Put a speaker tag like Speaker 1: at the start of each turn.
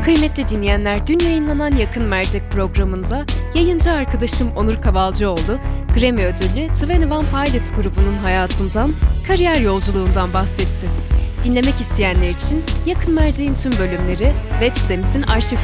Speaker 1: Kıymetli dinleyenler, dün yayınlanan Yakın Mercek programında yayıncı arkadaşım Onur Kavalcıoğlu, Grammy ödüllü 21 Pilots grubunun hayatından, kariyer yolculuğundan bahsetti. Dinlemek isteyenler için Yakın Mercek'in tüm bölümleri web sitemizin arşiv